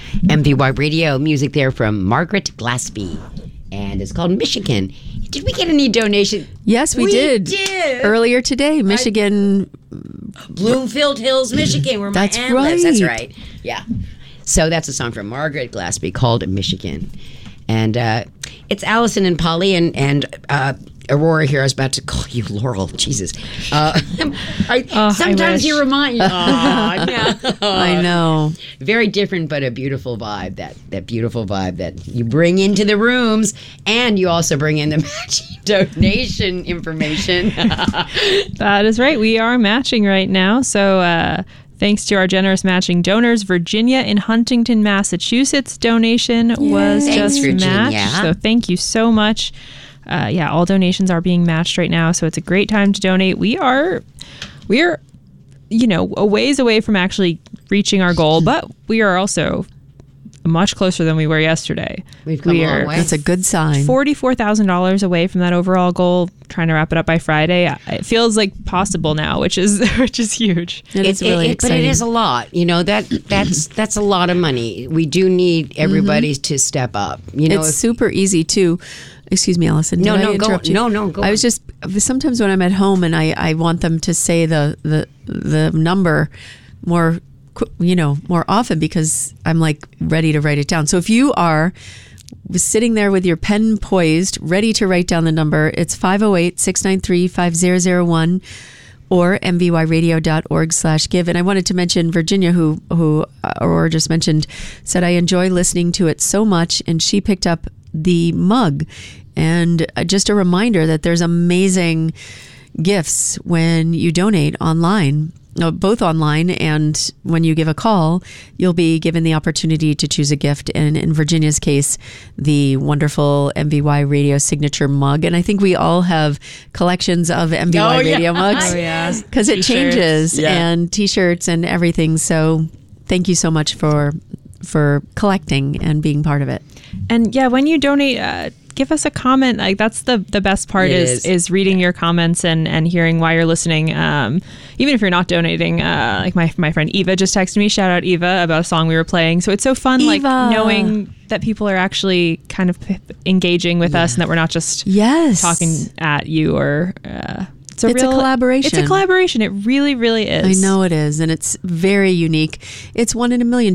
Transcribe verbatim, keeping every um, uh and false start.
M V Y Radio. Music there from Margaret Glaspie. And it's called Michigan. Did we get any donation? Yes, we, we did. did. Earlier today, Michigan. Bloomfield Hills, Michigan, where my That's aunt lives. That's right. right. Yeah. So that's a song from Margaret Glaspie called Michigan. And uh, it's Allison and Polly and, and uh, Aurora here. I was about to call you Laurel. Jesus. Uh, I, oh, sometimes I you remind you. Oh, no. I know. Very different, but a beautiful vibe. That that beautiful vibe that you bring into the rooms, and you also bring in the matching donation information. That is right. We are matching right now. So uh, thanks to our generous matching donors, Virginia in Huntington, Massachusetts donation Yay. was Thanks, just Virginia. matched. So thank you so much. Uh, yeah, all donations are being matched right now, so it's a great time to donate. We are, we are, you know, a ways away from actually reaching our goal, but we are also much closer than we were yesterday. We've come we a long are way. That's a good sign. forty-four thousand dollars away from that overall goal. Trying to wrap it up by Friday. It feels like possible now, which is which is huge. It is really it, exciting. But it is a lot. You know, that that's that's a lot of money. We do need everybody mm-hmm. to step up. You know, it's if, super easy too. Excuse me, Allison. No, Did no, I go. interrupt you? No, no, go. I was just sometimes when I'm at home and I, I want them to say the the the number more, you know, more often because I'm like ready to write it down. So if you are sitting there with your pen poised, ready to write down the number, it's five oh eight, six nine three, five zero zero one or m v y radio dot org slash give. And I wanted to mention Virginia, who who Aurora just mentioned, said, I enjoy listening to it so much. And she picked up the mug. And just a reminder that there's amazing gifts when you donate online. Both online and when you give a call, you'll be given the opportunity to choose a gift. And in Virginia's case, the wonderful M V Y Radio signature mug. And I think we all have collections of M V Y oh, Radio yeah. mugs. Oh, yeah. Because it T-shirts. changes Yeah. and T-shirts and everything. So thank you so much for for collecting and being part of it. And yeah, when you donate, uh, give us a comment. Like that's the the best part It is is. is reading your comments and and hearing why you're listening. Um, even if you're not donating, uh, like my my friend Eva just texted me. Shout out Eva about a song we were playing. So it's so fun, like Eva. knowing that people are actually kind of p- engaging with us and that we're not just Yes. talking at you or. Uh, it's a, It's a real, collaboration. It's a collaboration. It really, really is. I know it is. And it's very unique. It's one in a million.